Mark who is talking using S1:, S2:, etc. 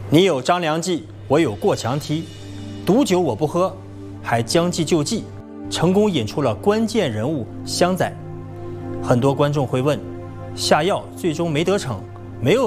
S1: 你有张良计，我有过墙梯，毒酒我不喝，还将计就计，成功引出了关键人物湘仔。很多观众会问，下药最终没得逞，没有